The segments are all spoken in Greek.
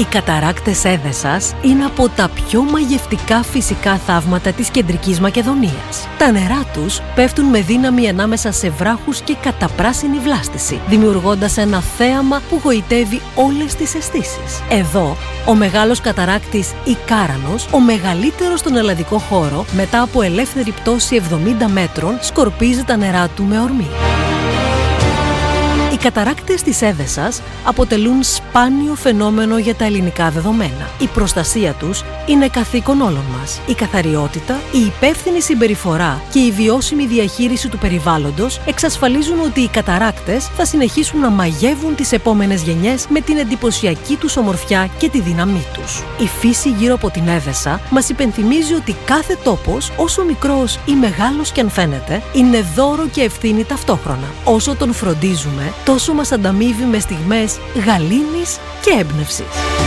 Οι καταράκτες Έδεσσας είναι από τα πιο μαγευτικά φυσικά θαύματα της Κεντρικής Μακεδονίας. Τα νερά τους πέφτουν με δύναμη ανάμεσα σε βράχους και καταπράσινη βλάστηση, δημιουργώντας ένα θέαμα που γοητεύει όλες τις αισθήσεις. Εδώ, ο μεγάλος καταράκτης ή Κάρανος, ο μεγαλύτερος στον ελλαδικό χώρο, μετά από ελεύθερη πτώση 70 μέτρων, σκορπίζει τα νερά του με ορμή. Οι καταράκτες της Έδεσσας αποτελούν σπάνιο φαινόμενο για τα ελληνικά δεδομένα. Η προστασία τους είναι καθήκον όλων μας. Η καθαριότητα, η υπεύθυνη συμπεριφορά και η βιώσιμη διαχείριση του περιβάλλοντος εξασφαλίζουν ότι οι καταράκτες θα συνεχίσουν να μαγεύουν τις επόμενες γενιές με την εντυπωσιακή τους ομορφιά και τη δύναμή τους. Η φύση γύρω από την Έδεσσα μας υπενθυμίζει ότι κάθε τόπος, όσο μικρός ή μεγάλος κι αν φαίνεται, είναι δώρο και ευθύνη ταυτόχρονα. Όσο τον φροντίζουμε, τόσο μας ανταμείβει με στιγμές γαλήνης και έμπνευσης.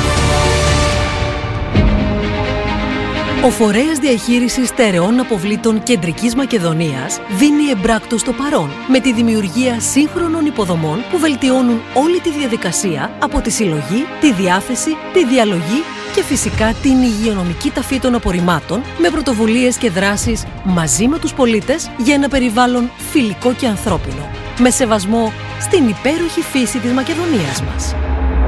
Ο Φορέας Διαχείρισης Στερεών Αποβλήτων Κεντρικής Μακεδονίας δίνει εμπράκτος το παρόν με τη δημιουργία σύγχρονων υποδομών που βελτιώνουν όλη τη διαδικασία από τη συλλογή, τη διάθεση, τη διαλογή και φυσικά την υγειονομική ταφή των απορριμμάτων με πρωτοβουλίες και δράσεις μαζί με τους πολίτες για ένα περιβάλλον φιλικό και ανθρώπινο, με σεβασμό στην υπέροχη φύση της Μακεδονίας μας.